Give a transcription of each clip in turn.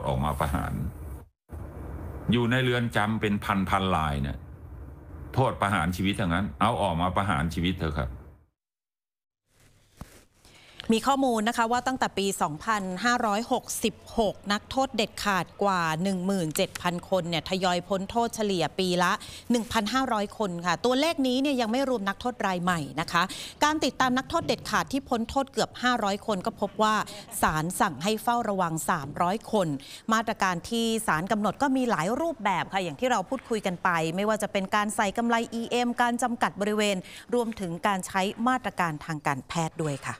ออกมาประหารอยู่ในเรือนจำเป็นพันรายเนี่ยโทษประหารชีวิตอย่างนั้นเอาออกมาประหารชีวิตเถอะครับมีข้อมูลนะคะว่าตั้งแต่ปี 2566 นักโทษเด็ดขาดกว่า 17,000 คนเนี่ยทยอยพ้นโทษเฉลี่ยปีละ 1,500 คนค่ะตัวเลขนี้เนี่ยยังไม่รวมนักโทษรายใหม่นะคะการติดตามนักโทษเด็ดขาดที่พ้นโทษเกือบ 500 คนก็พบว่าศาลสั่งให้เฝ้าระวัง 300 คนมาตรการที่ศาลกำหนดก็มีหลายรูปแบบค่ะอย่างที่เราพูดคุยกันไปไม่ว่าจะเป็นการใส่กำไล EM การจำกัดบริเวณรวมถึงการใช้มาตรการทางการแพทย์ด้วยค่ะ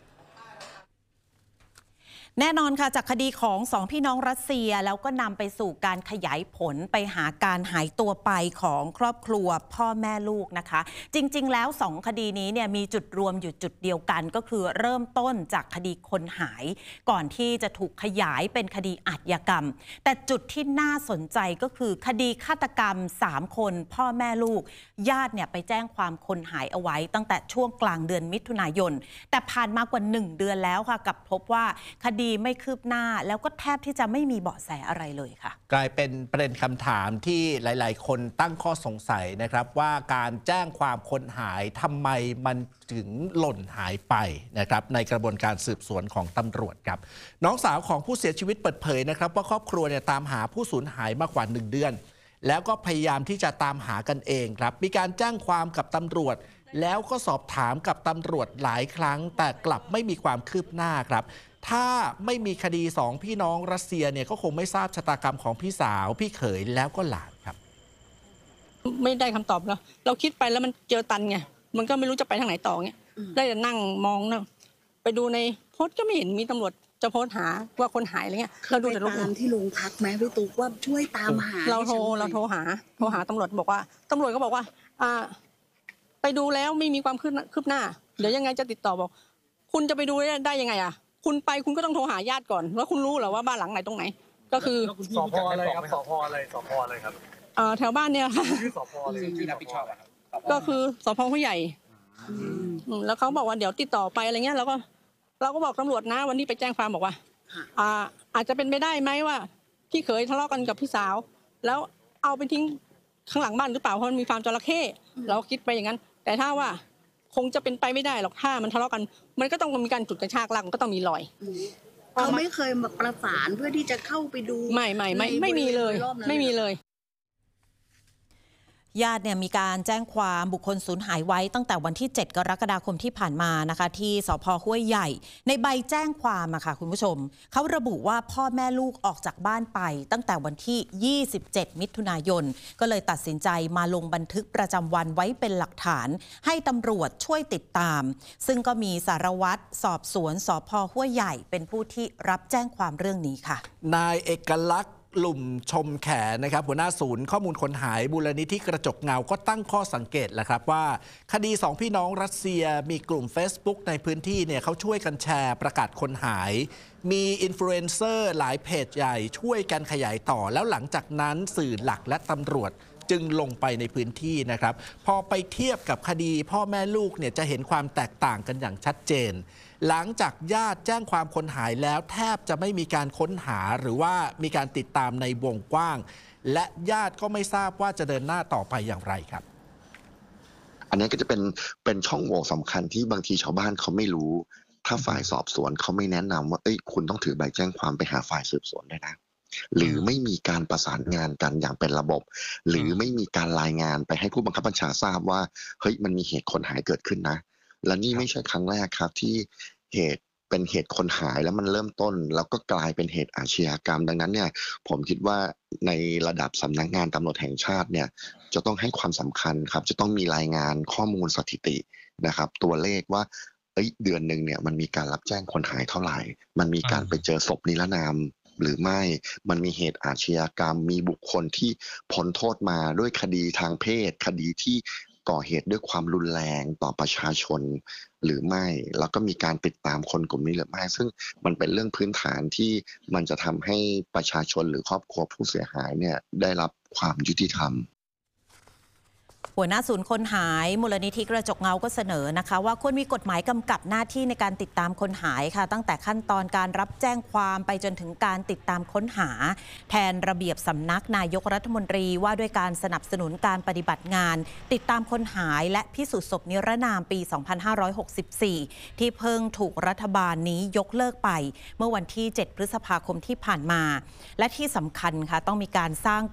แน่นอนค่ะจากคดีของสองพี่น้องรัสเซียแล้วก็นำไปสู่การขยายผลไปหาการหายตัวไปของครอบครัวพ่อแม่ลูกนะคะจริงๆแล้ว2คดีนี้เนี่ยมีจุดรวมอยู่จุดเดียวกันก็คือเริ่มต้นจากคดีคนหายก่อนที่จะถูกขยายเป็นคดีอาชญากรรมแต่จุดที่น่าสนใจก็คือคดีฆาตกรรม3คนพ่อแม่ลูกญาติเนี่ยไปแจ้งความคนหายเอาไว้ตั้งแต่ช่วงกลางเดือนมิถุนายนแต่ผ่านมากว่า1 เดือนแล้วค่ะกับพบว่าคดีไม่คืบหน้าแล้วก็แทบที่จะไม่มีเบาะแสอะไรเลยค่ะกลายเป็นประเด็นคำถามที่หลายๆคนตั้งข้อสงสัยนะครับว่าการแจ้งความคนหายทำไมมันถึงหล่นหายไปนะครับในกระบวนการสืบสวนของตำรวจครับน้องสาวของผู้เสียชีวิตเปิดเผยนะครับว่าครอบครัวเนี่ยตามหาผู้สูญหายมากกว่า1 เดือนแล้วก็พยายามที่จะตามหากันเองครับมีการแจ้งความกับตำรวจแล้วก็สอบถามกับตำรวจหลายครั้งแต่กลับไม่มีความคืบหน้าครับถ้าไม่มีคดี2พี่น้องรัสเซียเนี่ยก็คงไม่ทราบชะตากรรมของพี่สาวพี่เขยแล้วก็หลานครับไม่ได้คำตอบแล้วเราคิดไปแล้วมันเจอตันไงมันก็ไม่รู้จะไปทางไหนต่อเงี้ยได้แต่นั่งมองนะไปดูในโพสต์ก็ไม่เห็นมีตำรวจจะโพสต์หาว่าคนหายอะไรเงี้ยเราดูแต่รูปที่โรงพักไหมพี่ตุ๊กว่าช่วยตามหาเราโทรหาตำรวจบอกว่าตำรวจก็บอกว่าไปดูแล้วไม่มีความคืบหน้าเดี๋ยวยังไงจะติดต่อบอกคุณจะไปดูได้ยังไงอ่ะคุณไปคุณก็ต้องโทรหาญาติก่อนว่าคุณรู้เหรอว่าบ้านหลังไหนตรงไหนก็คือสพอะไรครับสพอะไรครับแถวบ้านเนี่ยค่ะชื่อสพอะไรที่รับผิดชอบครับก็คือสพผู้ใหญ่แล้วเขาบอกว่าเดี๋ยวติดต่อไปอะไรเงี้ยเราก็บอกตำรวจนะวันนี้ไปแจ้งความบอกว่าอาจจะเป็นไปได้ไหมว่าพี่เขยทะเลาะกันกับพี่สาวแล้วเอาไปทิ้งข้างหลังบ้านหรือเปล่าเพราะมันมีฟาร์มจระเข้เราคิดไปอย่างนั้นแต่ถ้าว่าคงจะเป็นไปไม่ได้หรอกถ้ามันทะเลาะกันมันก็ต้องมีการฉุดกระชากลากมันก็ต้องมีรอยเขาไม่เคยมาประสานเพื่อที่จะเข้าไปดูไม่มีเลยไม่มีเลยญาติเนี่ยมีการแจ้งความบุคคลสูญหายไว้ตั้งแต่วันที่ 7 กรกฎาคมที่ผ่านมานะคะที่สภ.ห้วยใหญ่ในใบแจ้งความอะค่ะคุณผู้ชมเขาระบุว่าพ่อแม่ลูกออกจากบ้านไปตั้งแต่วันที่ 27 มิถุนายนก็เลยตัดสินใจมาลงบันทึกประจำวันไว้เป็นหลักฐานให้ตำรวจช่วยติดตามซึ่งก็มีสารวัตรสอบสวนสภ.ห้วยใหญ่เป็นผู้ที่รับแจ้งความเรื่องนี้ค่ะนายเอกลักษณ์กลุ่มชมแขนะครับหัวหน้าศูนย์ข้อมูลคนหายมูลนิธิกระจกเงาก็ตั้งข้อสังเกตแหละครับว่าคดี2พี่น้องรัสเซียมีกลุ่ม Facebook ในพื้นที่เนี่ยเขาช่วยกันแชร์ประกาศคนหายมีอินฟลูเอนเซอร์หลายเพจใหญ่ช่วยกันขยายต่อแล้วหลังจากนั้นสื่อหลักและตำรวจจึงลงไปในพื้นที่นะครับพอไปเทียบกับคดีพ่อแม่ลูกเนี่ยจะเห็นความแตกต่างกันอย่างชัดเจนหลังจากญาติแจ้งความคนหายแล้วแทบจะไม่มีการค้นหาหรือว่ามีการติดตามในวงกว้างและญาติก็ไม่ทราบว่าจะเดินหน้าต่อไปอย่างไรครับอันนี้ก็จะเป็นช่องโหว่สำคัญที่บางทีชาวบ้านเขาไม่รู้ถ้าฝ่ายสอบสวนเขาไม่แนะนำว่าคุณต้องถือใบแจ้งความไปหาฝ่ายสืบสวนด้วยนะหรือไม่มีการประสานงานกันอย่างเป็นระบบหรือไม่มีการรายงานไปให้ผู้บังคับบัญชาทราบว่าเฮ้ยมันมีเหตุคนหายเกิดขึ้นนะและนี่ไม่ใช่ครั้งแรกครับที่เป็นเหตุคนหายแล้วมันเริ่มต้นแล้วก็กลายเป็นเหตุอาชญากรรมดังนั้นเนี่ยผมคิดว่าในระดับสำนักงานตำรวจแห่งชาติเนี่ยจะต้องให้ความสำคัญครับจะต้องมีรายงานข้อมูลสถิตินะครับตัวเลขว่าเดือนหนึ่งเนี่ยมันมีการรับแจ้งคนหายเท่าไหร่มันมีการไปเจอศพนิรนามหรือไม่มันมีเหตุอาชญากรรมมีบุคคลที่พ้นโทษมาด้วยคดีทางเพศคดีที่ก่อเหตุด้วยความรุนแรงต่อประชาชนหรือไม่แล้วก็มีการติดตามคนกลุ่มนี้หรือไม่ซึ่งมันเป็นเรื่องพื้นฐานที่มันจะทำให้ประชาชนหรือครอบครัวผู้เสียหายเนี่ยได้รับความยุติธรรมหัวหน้าศูนย์คนหายมูลนิธิกระจกเงาก็เสนอนะคะว่าควรมีกฎหมายกำกับหน้าที่ในการติดตามคนหายค่ะตั้งแต่ขั้นตอนการรับแจ้งความไปจนถึงการติดตามค้นหาแทนระเบียบสำนักนายกรัฐมนตรีว่าด้วยการสนับสนุนการปฏิบัติงานติดตามคนหายและพิสูจน์ศพนิรนามปี 2564 ที่เพิ่งถูกรัฐบาลนี้ยกเลิกไปเมื่อวันที่ 7 พฤษภาคมที่ผ่านมาและที่สำคัญค่ะต้องมีการสร้าง